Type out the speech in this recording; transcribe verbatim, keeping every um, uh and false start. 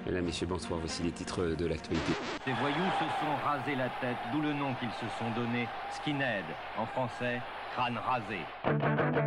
Mesdames, Messieurs, bonsoir, voici les titres de l'actualité. Ces voyous se sont rasés la tête, d'où le nom qu'ils se sont donné, skinhead, en français, crâne rasé.